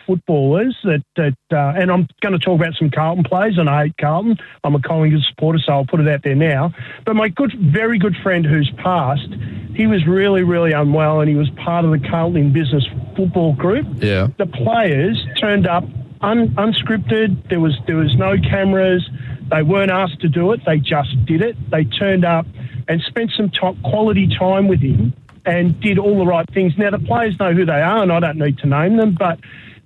footballers and I'm going to talk about some Carlton players, and I hate Carlton. I'm a Collingwood supporter, so I'll put it out there now. But my very good friend who's passed, he was really, really unwell, and he was part of the Carlton Business Football Group. Yeah. The players turned up unscripted. There was no cameras. They weren't asked to do it. They just did it. They turned up and spent some quality time with him and did all the right things. Now, the players know who they are, and I don't need to name them, but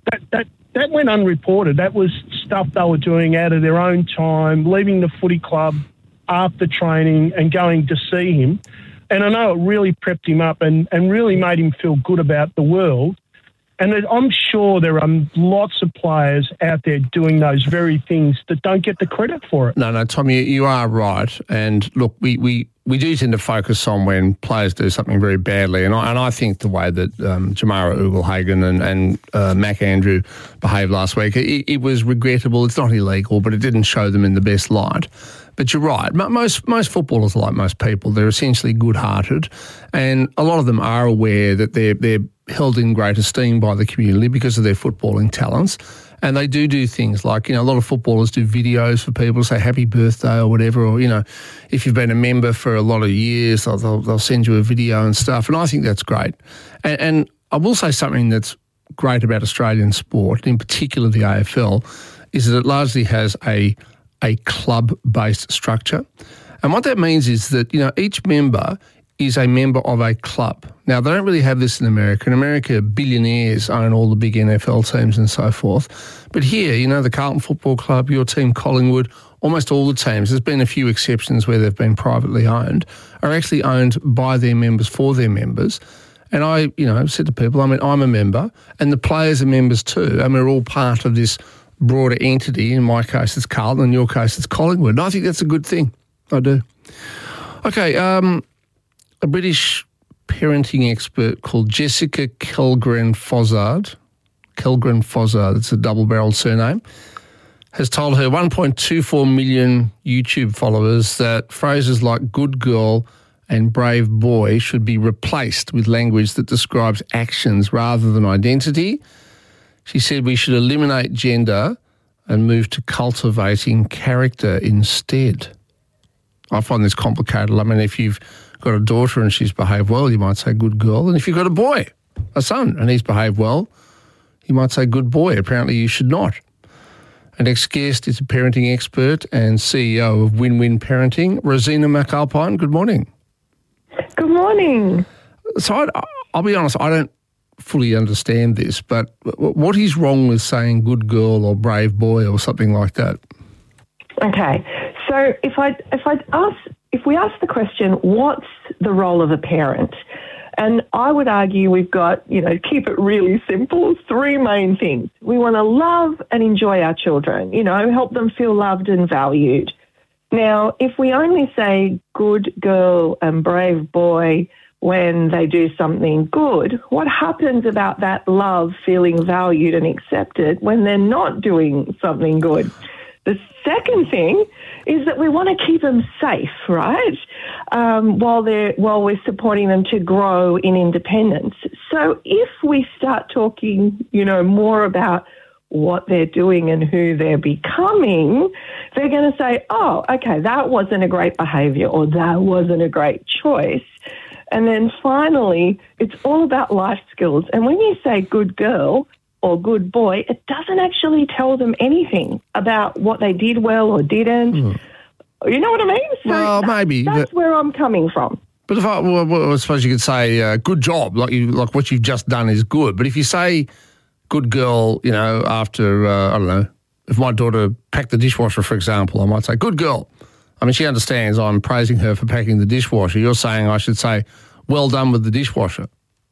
that went unreported. That was stuff they were doing out of their own time, leaving the footy club after training and going to see him. And I know it really prepped him up and really made him feel good about the world. And I'm sure there are lots of players out there doing those very things that don't get the credit for it. No, Tom, you are right. And look, we do tend to focus on when players do something very badly. And I think the way that Jamarra Ugle-Hagan and Mac Andrew behaved last week, it was regrettable. It's not illegal, but it didn't show them in the best light. But you're right. Most footballers are like most people. They're essentially good-hearted, and a lot of them are aware that they're held in great esteem by the community because of their footballing talents. And they do things like, a lot of footballers do videos for people, say happy birthday or whatever, or, if you've been a member for a lot of years, they'll send you a video and stuff. And I think that's great. And I will say something that's great about Australian sport, in particular the AFL, is that it largely has a club-based structure. And what that means is that, each member is a member of a club. Now, they don't really have this in America. In America, billionaires own all the big NFL teams and so forth. But here, the Carlton Football Club, your team, Collingwood, almost all the teams, there's been a few exceptions where they've been privately owned, are actually owned by their members for their members. And I, said to people, I'm a member, and the players are members too, and we're all part of this broader entity. In my case, it's Carlton. In your case, it's Collingwood. And I think that's a good thing. I do. Okay, a British parenting expert called Jessica Kellgren-Fozzard, it's a double-barreled surname, has told her 1.24 million YouTube followers that phrases like good girl and brave boy should be replaced with language that describes actions rather than identity. She said we should eliminate gender and move to cultivating character instead. I find this complicated. I mean, if you've got a daughter and she's behaved well, you might say good girl. And if you've got a boy, a son, and he's behaved well, you might say good boy. Apparently you should not. Our next guest is a parenting expert and CEO of Win-Win Parenting, Rosina McAlpine. Good morning. Good morning. So I'll be honest, I don't fully understand this, but what is wrong with saying good girl or brave boy or something like that? Okay, so if we ask the question, what's the role of a parent? And I would argue we've got, keep it really simple, three main things. We want to love and enjoy our children, help them feel loved and valued. Now, if we only say good girl and brave boy when they do something good, what happens about that love, feeling valued and accepted when they're not doing something good? The second thing is that we want to keep them safe, right? While we're supporting them to grow in independence. So if we start talking, more about what they're doing and who they're becoming, they're going to say, oh, okay, that wasn't a great behaviour or that wasn't a great choice. And then finally, it's all about life skills. And when you say good girl or good boy, it doesn't actually tell them anything about what they did well or didn't. You know what I mean? So well, maybe. That's where I'm coming from. But if I suppose you could say good job, like what you've just done is good. But if you say good girl, after, I don't know, if my daughter packed the dishwasher, for example, I might say good girl. I mean, she understands I'm praising her for packing the dishwasher. You're saying I should say, well done with the dishwasher.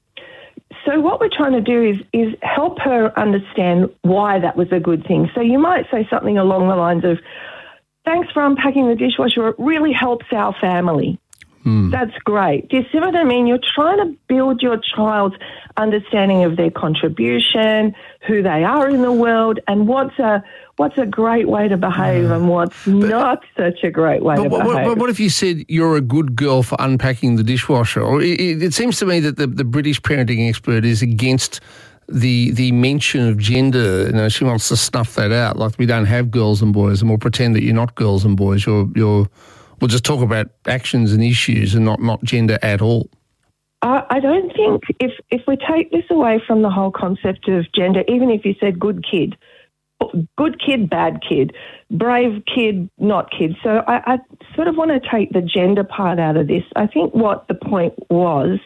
So what we're trying to do is help her understand why that was a good thing. So you might say something along the lines of, thanks for unpacking the dishwasher. It really helps our family. That's great. Do you see what I mean? You're trying to build your child's understanding of their contribution, who they are in the world, and what's a great way to behave and what's not such a great way to behave. But what if you said you're a good girl for unpacking the dishwasher? Or it seems to me that the British parenting expert is against the mention of gender, you know, she wants to snuff that out. Like, we don't have girls and boys, and we'll pretend that you're not girls and boys. We'll just talk about actions and issues and not gender at all. I don't think if we take this away from the whole concept of gender, even if you said good kid, bad kid, brave kid, not kid. So I sort of want to take the gender part out of this. I think what the point was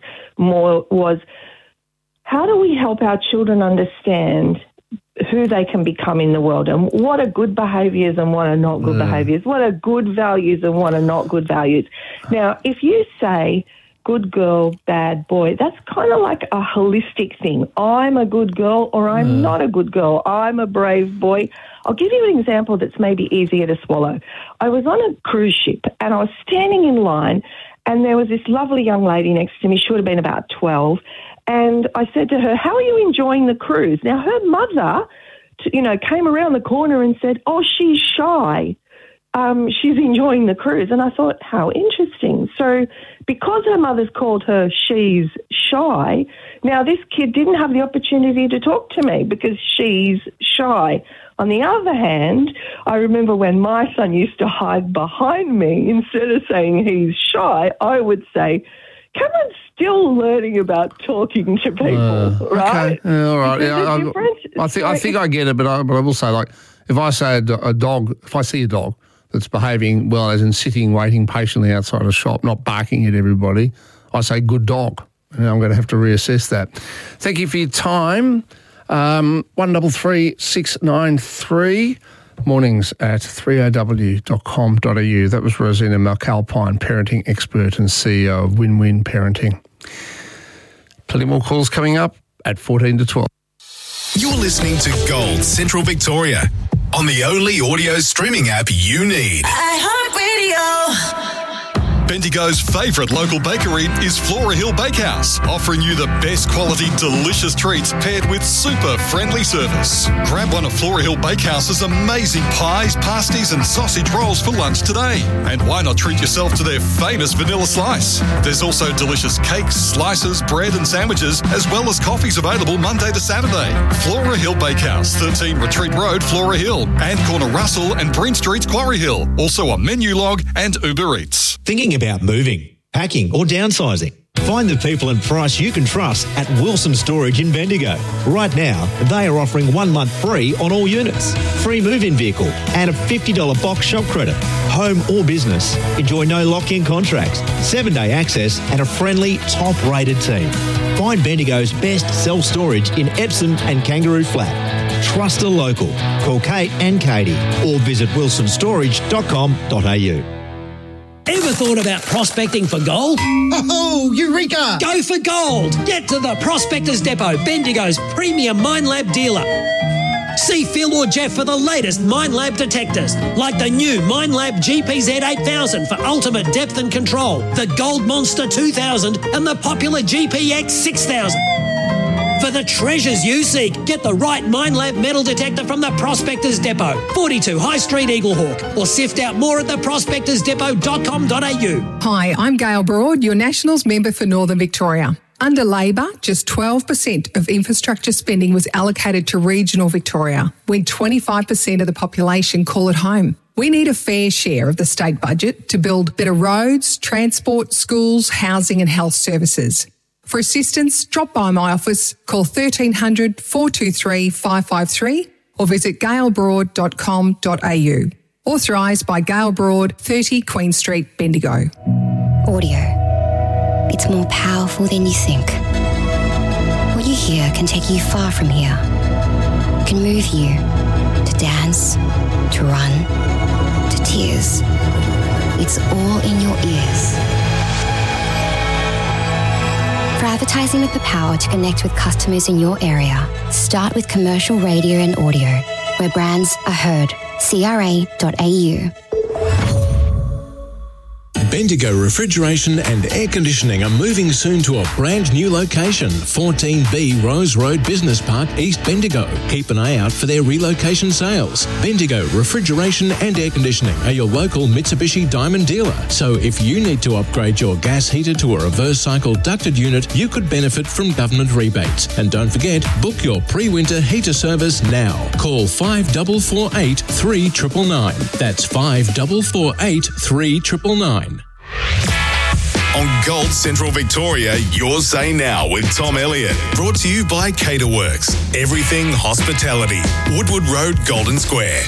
how do we help our children understand who they can become in the world and what are good behaviours and what are not good behaviours, what are good values and what are not good values. Now, if you say good girl, bad boy, that's kind of like a holistic thing. I'm a good girl or I'm not a good girl. I'm a brave boy. I'll give you an example that's maybe easier to swallow. I was on a cruise ship and I was standing in line and there was this lovely young lady next to me. She would have been about 12. And I said to her, how are you enjoying the cruise? Now, her mother, came around the corner and said, oh, she's shy. She's enjoying the cruise. And I thought, how interesting. So because her mother's called her she's shy, now this kid didn't have the opportunity to talk to me because she's shy. On the other hand, I remember when my son used to hide behind me, instead of saying he's shy, I would say, Cameron's still learning about talking to people, right? Okay. All right. I think I get it, but I will say, like, if I say a dog, if I see a dog that's behaving well, as in sitting, waiting patiently outside a shop, not barking at everybody, I say good dog. And I'm going to have to reassess that. Thank you for your time. 133 693. Mornings at 3ow.com.au. That was Rosina McAlpine, parenting expert and CEO of Win-Win Parenting. Plenty more calls coming up at 14 to 12. You're listening to Gold Central Victoria on the only audio streaming app you need. iHeartRadio. Bendigo's favourite local bakery is Flora Hill Bakehouse, offering you the best quality, delicious treats paired with super friendly service. Grab one of Flora Hill Bakehouse's amazing pies, pasties and sausage rolls for lunch today. And why not treat yourself to their famous vanilla slice? There's also delicious cakes, slices, bread and sandwiches, as well as coffees available Monday to Saturday. Flora Hill Bakehouse, 13 Retreat Road, Flora Hill, and corner Russell and Breen Streets, Quarry Hill. Also on Menulog and Uber Eats. Thinking about moving, packing or downsizing? Find the people and price you can trust at Wilson Storage in Bendigo. Right now, they are offering 1 month free on all units, free move-in vehicle and a $50 box shop credit. Home or business, enjoy no lock-in contracts, 7-day access and a friendly, top-rated team. Find Bendigo's best self-storage in Epsom and Kangaroo Flat. Trust a local. Call Kate and Katie or visit wilsonstorage.com.au. Ever thought about prospecting for gold? Oh, Eureka! Go for gold! Get to the Prospectors Depot, Bendigo's premium Minelab dealer. See Phil or Jeff for the latest Minelab detectors, like the new Minelab GPZ 8000 for ultimate depth and control, the Gold Monster 2000 and the popular GPX 6000. For the treasures you seek, get the right Minelab metal detector from the Prospectors Depot, 42 High Street, Eaglehawk, or sift out more at theprospectorsdepot.com.au. Hi, I'm Gail Broad, your Nationals member for Northern Victoria. Under Labor, just 12% of infrastructure spending was allocated to regional Victoria, when 25% of the population call it home. We need a fair share of the state budget to build better roads, transport, schools, housing and health services. For assistance, drop by my office, call 1300 423 553 or visit gailbroad.com.au. Authorised by Gail Broad, 30 Queen Street, Bendigo. Audio. It's more powerful than you think. What you hear can take you far from here. It can move you to dance, to run, to tears. It's all in your ears. For advertising with the power to connect with customers in your area, start with commercial radio and audio, where brands are heard. CRA.au. Bendigo Refrigeration and Air Conditioning are moving soon to a brand new location, 14B Rose Road Business Park, East Bendigo. Keep an eye out for their relocation sales. Bendigo Refrigeration and Air Conditioning are your local Mitsubishi Diamond dealer. So if you need to upgrade your gas heater to a reverse cycle ducted unit, you could benefit from government rebates. And don't forget, book your pre-winter heater service now. Call 5448 3999. That's 5448 3999. On Gold Central Victoria, your say now with Tom Elliott. Brought to you by Caterworks. Everything hospitality. Woodward Road, Golden Square.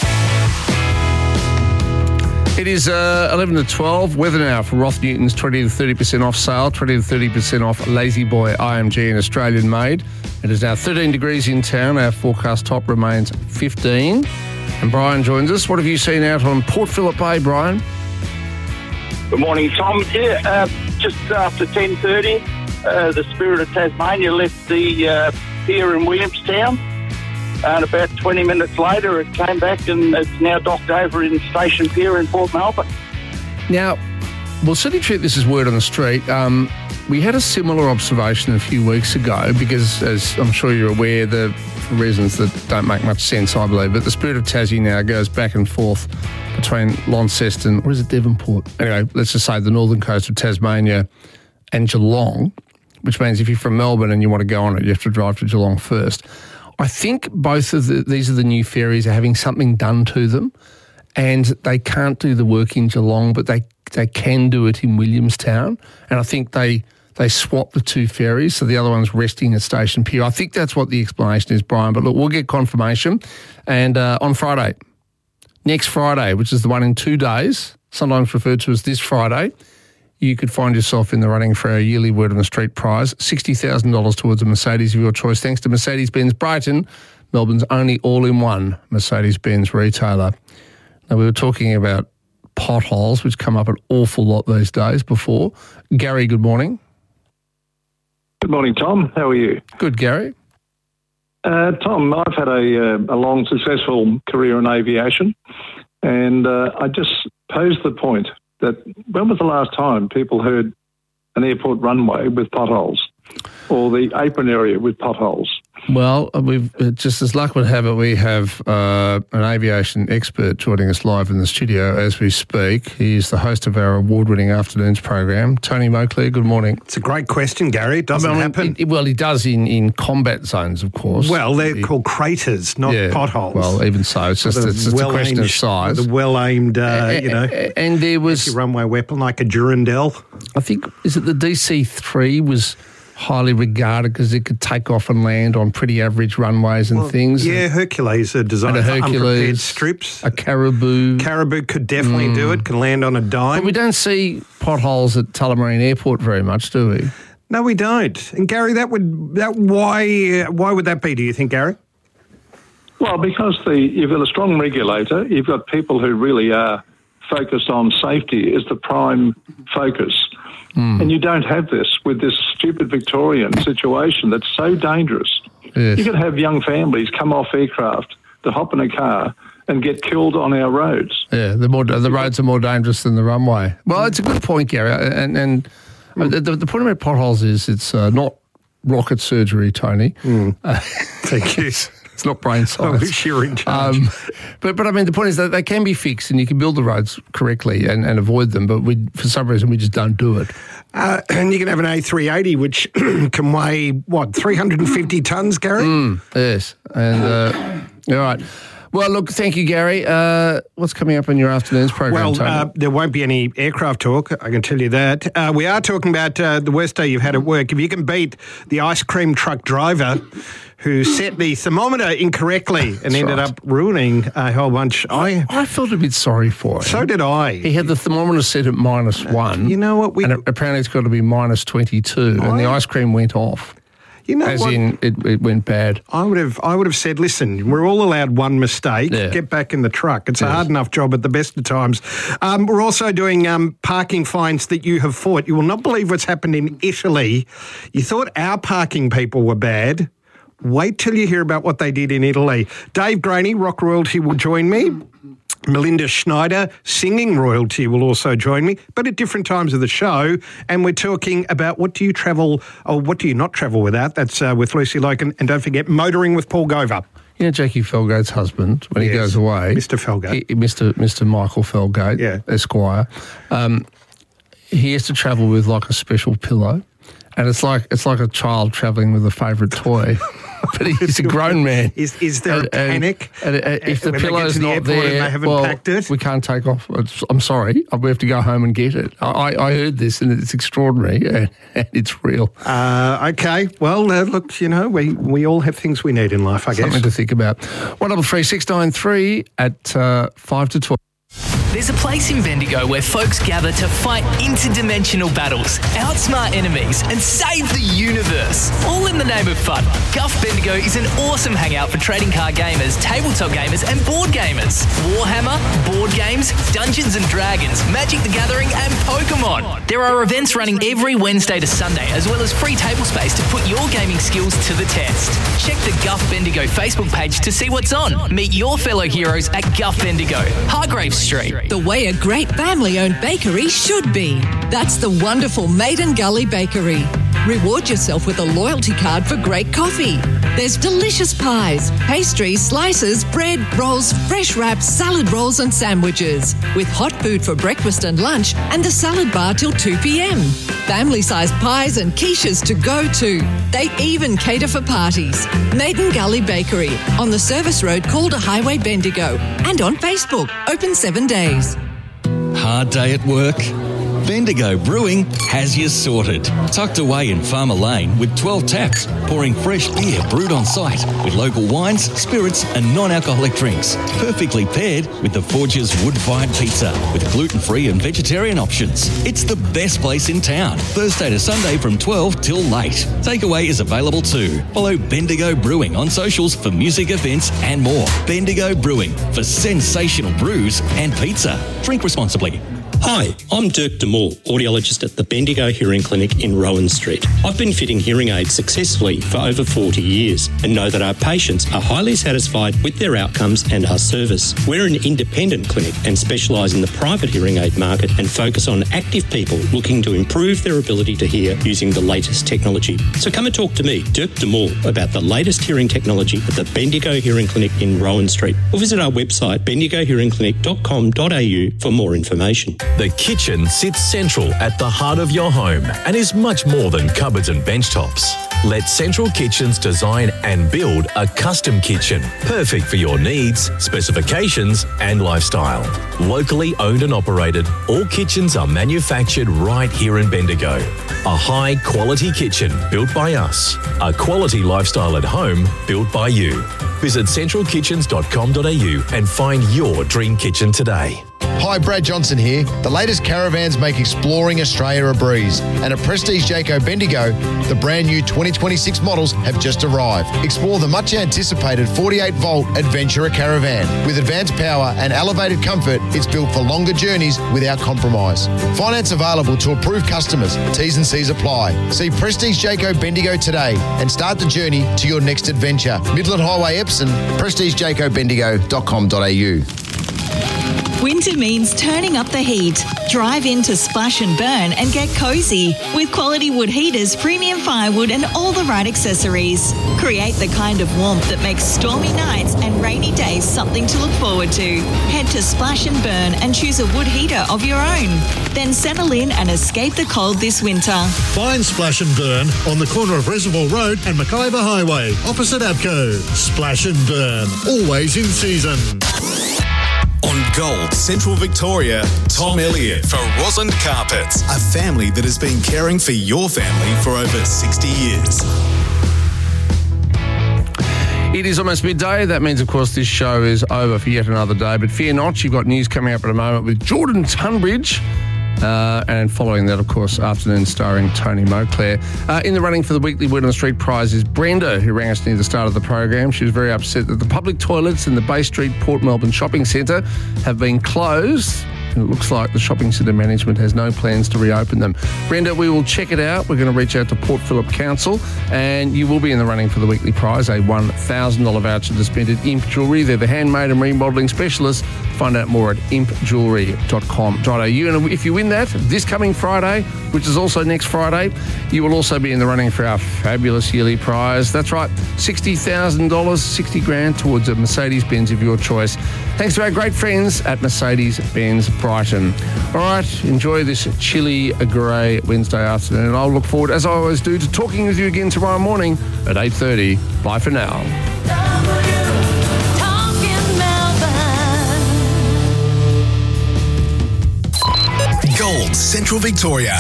It is 11 to 12. Weather now for Roth Newton's 20 to 30% off sale, 20 to 30% off Lazy Boy IMG and Australian made. It is now 13 degrees in town. Our forecast top remains 15. And Brian joins us. What have you seen out on Port Phillip Bay, Brian? Good morning, Tom. Yeah, just after 10:30, the Spirit of Tasmania left the pier in Williamstown. And about 20 minutes later, it came back and it's now docked over in Station Pier in Port Melbourne. Now, we'll certainly treat this as word on the street. We had a similar observation a few weeks ago because, as I'm sure you're aware, for reasons that don't make much sense, I believe, but the Spirit of Tassie now goes back and forth between Launceston, or is it Devonport? Anyway, let's just say the northern coast of Tasmania and Geelong, which means if you're from Melbourne and you want to go on it, you have to drive to Geelong first. I think both of these are the new ferries are having something done to them, and they can't do the work in Geelong, but they can do it in Williamstown. And I think they swap the two ferries, so the other one's resting at Station Pier. I think that's what the explanation is, Brian. But look, we'll get confirmation. And on Friday, next Friday, which is the one in 2 days, sometimes referred to as this Friday, you could find yourself in the running for our yearly Word on the Street prize, $60,000 towards a Mercedes of your choice, thanks to Mercedes-Benz Brighton, Melbourne's only all-in-one Mercedes-Benz retailer. Now, we were talking about potholes, which come up an awful lot these days before. Gary, good morning. Good morning, Tom. How are you? Good, Gary. Tom, I've had a long, successful career in aviation, and I just posed the point that when was the last time people heard an airport runway with potholes or the apron area with potholes? Well, we've just as luck would have it, we have an aviation expert joining us live in the studio as we speak. He's the host of our award-winning afternoons program. Tony Moakley, good morning. It's a great question, Gary. It doesn't happen. He does in combat zones, of course. Well, they're called craters, not potholes. Well, even so, it's just a question of size. The well-aimed, and there was runway weapon like a Durandal. I think, is it the DC-3 was highly regarded because it could take off and land on pretty average runways and things. Yeah, Hercules are designed for unprepared strips. A Caribou. Caribou could definitely do it, can land on a dime. But we don't see potholes at Tullamarine Airport very much, do we? No, we don't. And Gary, why would that be, do you think, Gary? Well, because you've got a strong regulator, you've got people who really are focused on safety as the prime focus. And you don't have this with this stupid Victorian situation that's so dangerous. Yes. You could have young families come off aircraft to hop in a car and get killed on our roads. Yeah, the roads are more dangerous than the runway. Well, it's a good point, Gary. And the point about potholes is it's not rocket surgery, Tony. Thank you. It's not brain science. I wish you were in charge. But I mean, the point is that they can be fixed and you can build the roads correctly and avoid them, but for some reason we just don't do it. And you can have an A380 which can weigh, 350 tonnes, Gary? Yes. And, all right. Well, look, thank you, Gary. What's coming up on your afternoon's program, Tony? There won't be any aircraft talk, I can tell you that. We are talking about the worst day you've had at work. If you can beat the ice cream truck driver who set the thermometer incorrectly and ended up ruining a whole bunch. I felt a bit sorry for him. So did I. He had the thermometer set at -1. You know what? And apparently it's got to be -22, and the ice cream went off. You know As in, it went bad. I would have said, listen, we're all allowed one mistake. Yeah. Get back in the truck. It's a hard enough job at the best of times. We're also doing parking fines that you have fought. You will not believe what's happened in Italy. You thought our parking people were bad. Wait till you hear about what they did in Italy. Dave Graney, Rock Royalty, will join me. Melinda Schneider, singing royalty, will also join me, but at different times of the show. And we're talking about what do you travel or what do you not travel without? That's with Lucy Loken. And don't forget, motoring with Paul Gover. You know Jackie Felgate's husband, when he goes away... Mr. Felgate. Mr. Michael Felgate, Esquire. He has to travel with like a special pillow. And it's like a child travelling with a favourite toy. But he's a grown man. Is there a panic? If the pillow's not there, and they haven't packed it? We can't take off. I'm sorry. We have to go home and get it. I heard this and it's extraordinary and it's real. Okay. Well, look, you know, we all have things we need in life, I guess. Something to think about. 133 693 at 5 to 12. There's a place in Bendigo where folks gather to fight interdimensional battles, outsmart enemies, and save the universe, all in the name of fun. Guff Bendigo is an awesome hangout for trading card gamers, tabletop gamers, and board gamers. Warhammer, board games, Dungeons and Dragons, Magic the Gathering, and Pokemon. There are events running every Wednesday to Sunday, as well as free table space to put your gaming skills to the test. Check the Guff Bendigo Facebook page to see what's on. Meet your fellow heroes at Guff Bendigo, Hargrave Street. The way a great family-owned bakery should be. That's the wonderful Maiden Gully Bakery. Reward yourself with a loyalty card for great coffee. There's delicious pies, pastries, slices, bread, rolls, fresh wraps, salad rolls and sandwiches. With hot food for breakfast and lunch and the salad bar till 2 p.m. Family-sized pies and quiches to go to. They even cater for parties. Maiden Gully Bakery on the service road Calder Highway, Bendigo. And on Facebook, open 7 days. Hard day at work? Bendigo Brewing has you sorted. Tucked away in Farmer Lane with 12 taps, pouring fresh beer brewed on site with local wines, spirits and non-alcoholic drinks. Perfectly paired with the Forge's wood-fired pizza with gluten-free and vegetarian options. It's the best place in town. Thursday to Sunday from 12 till late. Takeaway is available too. Follow Bendigo Brewing on socials for music events and more. Bendigo Brewing for sensational brews and pizza. Drink responsibly. Hi, I'm Dirk DeMoore, audiologist at the Bendigo Hearing Clinic in Rowan Street. I've been fitting hearing aids successfully for over 40 years and know that our patients are highly satisfied with their outcomes and our service. We're an independent clinic and specialise in the private hearing aid market and focus on active people looking to improve their ability to hear using the latest technology. So come and talk to me, Dirk DeMoore, about the latest hearing technology at the Bendigo Hearing Clinic in Rowan Street, or visit our website bendigohearingclinic.com.au for more information. The kitchen sits central at the heart of your home and is much more than cupboards and benchtops. Let Central Kitchens design and build a custom kitchen, perfect for your needs, specifications and lifestyle. Locally owned and operated, all kitchens are manufactured right here in Bendigo. A high-quality kitchen built by us. A quality lifestyle at home built by you. Visit centralkitchens.com.au and find your dream kitchen today. Hi, Brad Johnson here. The latest caravans make exploring Australia a breeze. And at Prestige Jayco Bendigo, the brand new 2026 models have just arrived. Explore the much anticipated 48-volt Adventurer Caravan. With advanced power and elevated comfort, it's built for longer journeys without compromise. Finance available to approved customers. T's and C's apply. See Prestige Jayco Bendigo today and start the journey to your next adventure. Midland Highway, Epsom, prestigejaycobendigo.com.au. Winter means turning up the heat. Drive into Splash and Burn and get cozy with quality wood heaters, premium firewood and all the right accessories. Create the kind of warmth that makes stormy nights and rainy days something to look forward to. Head to Splash and Burn and choose a wood heater of your own. Then settle in and escape the cold this winter. Find Splash and Burn on the corner of Reservoir Road and Mackayba Highway, opposite Abco. Splash and Burn, always in season. On Gold Central Victoria, Tom Elliott for Rosin Carpets, a family that has been caring for your family for over 60 years. It is almost midday. That means, of course, this show is over for yet another day. But fear not, you've got news coming up in a moment with Jordan Tunbridge. And following that, of course, afternoon starring Tony Moclair. In the running for the weekly Word on the Street prize is Brenda, who rang us near the start of the program. She was very upset that the public toilets in the Bay Street Port Melbourne Shopping Centre have been closed and it looks like the shopping centre management has no plans to reopen them. Brenda, we will check it out. We're going to reach out to Port Phillip Council, and you will be in the running for the weekly prize, a $1,000 voucher to spend at Imp Jewellery. They're the handmade and remodelling specialists. Find out more at impjewellery.com.au. And if you win that this coming Friday, which is also next Friday, you will also be in the running for our fabulous yearly prize. That's right, $60,000, 60 grand towards a Mercedes-Benz of your choice. Thanks to our great friends at Mercedes-Benz Brighton. All right, enjoy this chilly grey Wednesday afternoon. I'll look forward, as I always do, to talking with you again tomorrow morning at 8:30. Bye for now. Gold Central Victoria.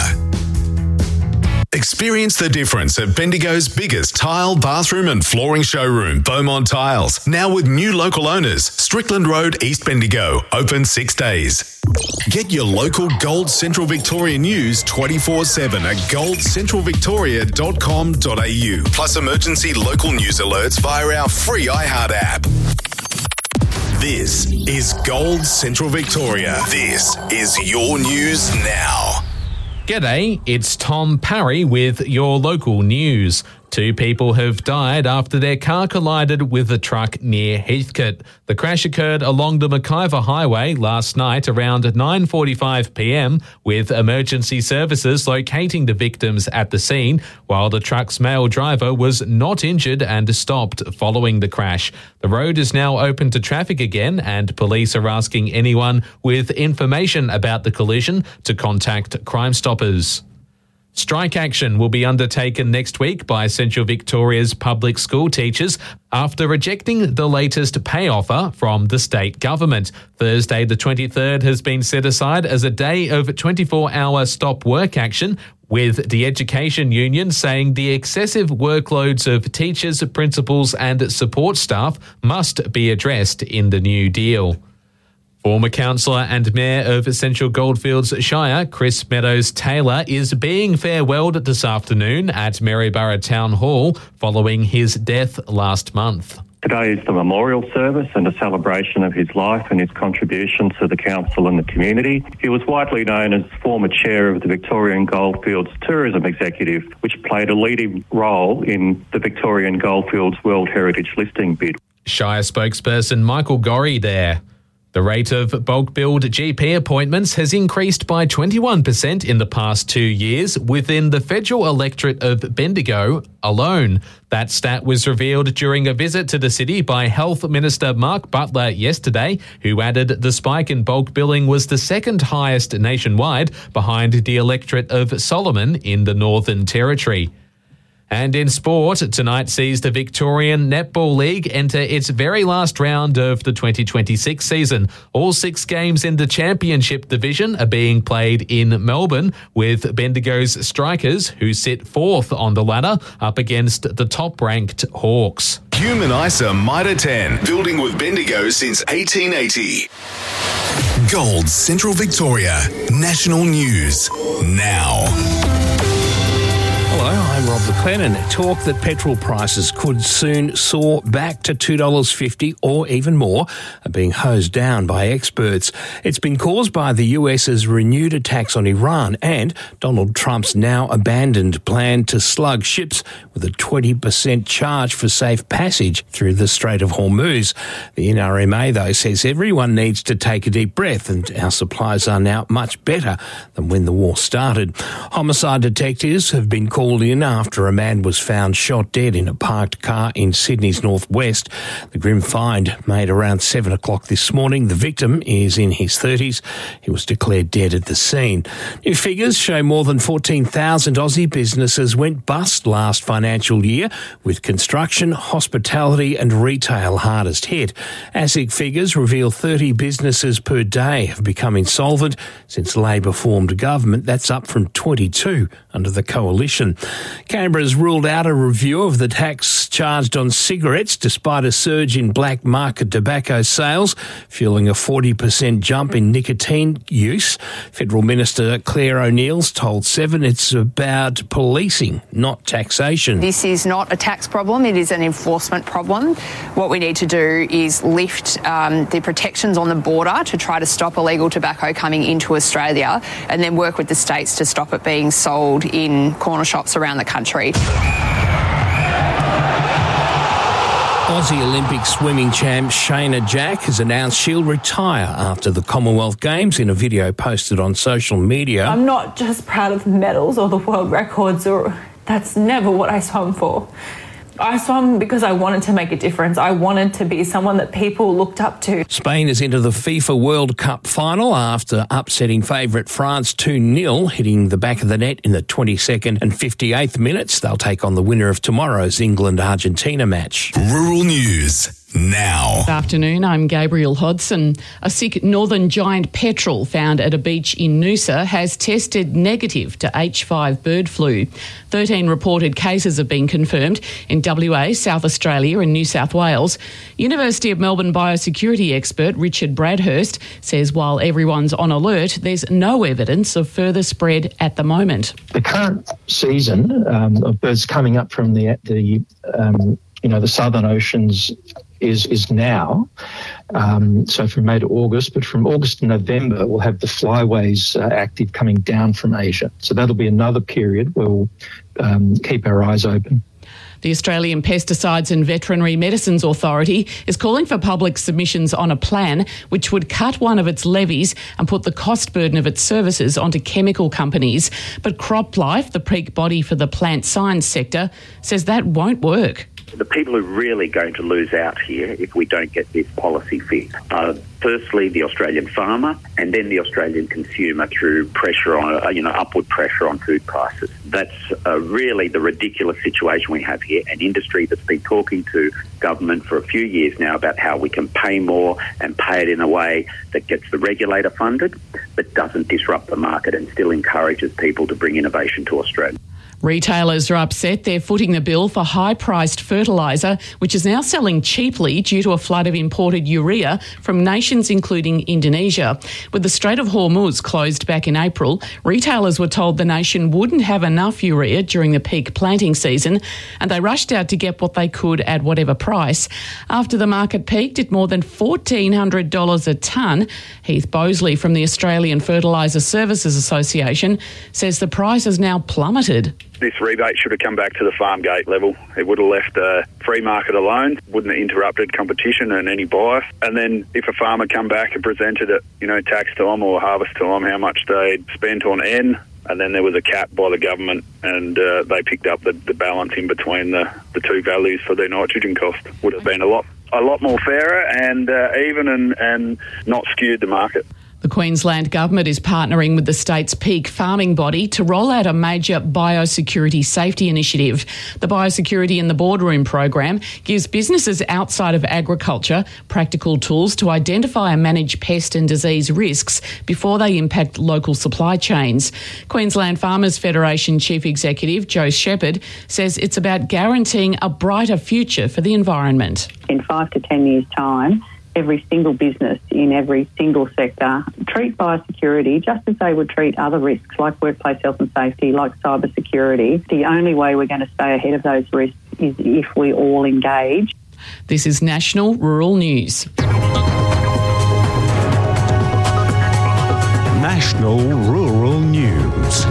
Experience the difference at Bendigo's biggest tile, bathroom and flooring showroom, Beaumont Tiles. Now with new local owners, Strickland Road, East Bendigo. Open 6 days. Get your local Gold Central Victoria news 24/7 at goldcentralvictoria.com.au. Plus emergency local news alerts via our free iHeart app. This is Gold Central Victoria. This is your news now. G'day, it's Tom Parry with your local news. 2 people have died after their car collided with a truck near Heathcote. The crash occurred along the McIver Highway last night around 9:45 p.m, with emergency services locating the victims at the scene, while the truck's male driver was not injured and stopped following the crash. The road is now open to traffic again, and police are asking anyone with information about the collision to contact Crime Stoppers. Strike action will be undertaken next week by Central Victoria's public school teachers after rejecting the latest pay offer from the state government. Thursday the 23rd has been set aside as a day of 24-hour stop work action, with the Education Union saying the excessive workloads of teachers, principals and support staff must be addressed in the new deal. Former councillor and mayor of Central Goldfields Shire, Chris Meadows-Taylor, is being farewelled this afternoon at Maryborough Town Hall following his death last month. Today is the memorial service and a celebration of his life and his contribution to the council and the community. He was widely known as former chair of the Victorian Goldfields Tourism Executive, which played a leading role in the Victorian Goldfields World Heritage listing bid. Shire spokesperson Michael Gorrie there. The rate of bulk billed GP appointments has increased by 21% in the past 2 years within the federal electorate of Bendigo alone. That stat was revealed during a visit to the city by Health Minister Mark Butler yesterday, who added the spike in bulk billing was the second highest nationwide, behind the electorate of Solomon in the Northern Territory. And in sport, tonight sees the Victorian Netball League enter its very last round of the 2026 season. All 6 games in the Championship division are being played in Melbourne, with Bendigo's Strikers, who sit 4th on the ladder, up against the top-ranked Hawks. Human ISA Mitre 10, building with Bendigo since 1880. Gold Central Victoria, national news now. Hello, I'm Rob McLennan. Talk that petrol prices could soon soar back to $2.50 or even more are being hosed down by experts. It's been caused by the US's renewed attacks on Iran and Donald Trump's now abandoned plan to slug ships with a 20% charge for safe passage through the Strait of Hormuz. The NRMA, though, says everyone needs to take a deep breath and our supplies are now much better than when the war started. Homicide detectives have been called in after a man was found shot dead in a parked car in Sydney's northwest. The grim find made around 7 o'clock this morning. The victim is in his 30s. He was declared dead at the scene. New figures show more than 14,000 Aussie businesses went bust last financial year, with construction, hospitality and retail hardest hit. ASIC figures reveal 30 businesses per day have become insolvent since Labor formed government. That's up from 22 under the coalition. Canberra chamber has ruled out a review of the tax charged on cigarettes despite a surge in black market tobacco sales, fueling a 40% jump in nicotine use. Federal Minister Claire O'Neill's told Seven it's about policing, not taxation. This is not a tax problem, it is an enforcement problem. What we need to do is lift the protections on the border to try to stop illegal tobacco coming into Australia, and then work with the states to stop it being sold in corner shops around the country. Aussie Olympic swimming champ Shayna Jack has announced she'll retire after the Commonwealth Games in a video posted on social media. I'm not just proud of the medals or the world records, or that's never what I swam for. I swam because I wanted to make a difference. I wanted to be someone that people looked up to. Spain is into the FIFA World Cup final after upsetting favourite France 2-0, hitting the back of the net in the 22nd and 58th minutes. They'll take on the winner of tomorrow's England-Argentina match. Rural News now. Good afternoon, I'm Gabriel Hodson. A sick northern giant petrel found at a beach in Noosa has tested negative to H5 bird flu. 13 reported cases have been confirmed in WA, South Australia and New South Wales. University of Melbourne biosecurity expert Richard Bradhurst says while everyone's on alert, there's no evidence of further spread at the moment. The current season of birds coming up from the southern oceans is now, so from May to August, but from August to November we'll have the flyways active coming down from Asia. So that'll be another period where we'll keep our eyes open. The Australian Pesticides and Veterinary Medicines Authority is calling for public submissions on a plan which would cut one of its levies and put the cost burden of its services onto chemical companies. But CropLife, the peak body for the plant science sector, says that won't work. The people who are really going to lose out here if we don't get this policy fixed are firstly the Australian farmer and then the Australian consumer through pressure on, upward pressure on food prices. That's really the ridiculous situation we have here. An industry that's been talking to government for a few years now about how we can pay more and pay it in a way that gets the regulator funded but doesn't disrupt the market and still encourages people to bring innovation to Australia. Retailers are upset they're footing the bill for high-priced fertiliser, which is now selling cheaply due to a flood of imported urea from nations including Indonesia. With the Strait of Hormuz closed back in April, retailers were told the nation wouldn't have enough urea during the peak planting season, and they rushed out to get what they could at whatever price. After the market peaked at more than $1,400 a tonne, Heath Bosley from the Australian Fertiliser Services Association says the price has now plummeted. This rebate should have come back to the farm gate level. It would have left free market alone, wouldn't have interrupted competition and any bias. And then if a farmer come back and presented it, tax time or harvest time, how much they'd spent on N, and then there was a cap by the government and they picked up the balance in between the two values for their nitrogen cost. Would have been a lot more fairer and even and not skewed the market. The Queensland Government is partnering with the state's peak farming body to roll out a major biosecurity safety initiative. The Biosecurity in the Boardroom program gives businesses outside of agriculture practical tools to identify and manage pest and disease risks before they impact local supply chains. Queensland Farmers Federation Chief Executive Joe Shepherd says it's about guaranteeing a brighter future for the environment. In 5 to 10 years' time, every single business in every single sector treat biosecurity just as they would treat other risks like workplace health and safety, like cyber security. The only way we're going to stay ahead of those risks is if we all engage. This is National Rural News. National Rural News.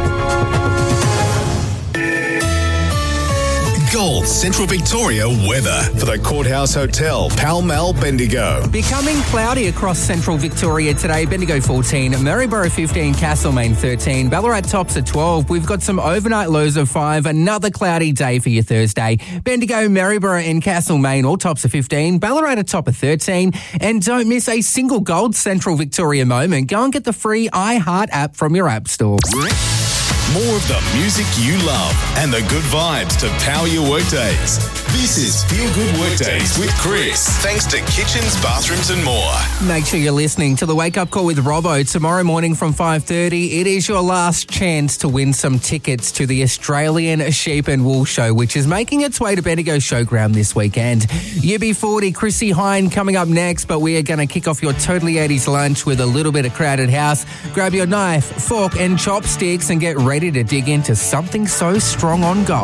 Gold Central Victoria weather for the Courthouse Hotel, Pall Mall, Bendigo. Becoming cloudy across Central Victoria today. Bendigo 14, Maryborough 15, Castlemaine 13, Ballarat tops at 12. We've got some overnight lows of 5. Another cloudy day for your Thursday. Bendigo, Maryborough and Castlemaine all tops of 15. Ballarat at top of 13. And don't miss a single Gold Central Victoria moment. Go and get the free iHeart app from your app store. More of the music you love and the good vibes to power your workdays. This is Feel Good Workdays with Chris. Thanks to Kitchens, Bathrooms and More. Make sure you're listening to the Wake Up Call with Robbo tomorrow morning from 5:30. It is your last chance to win some tickets to the Australian Sheep and Wool Show, which is making its way to Bendigo Showground this weekend. UB40, Chrissy Hine coming up next, but we are going to kick off your Totally 80s lunch with a little bit of Crowded House. Grab your knife, fork and chopsticks and get ready to dig into something so strong on go.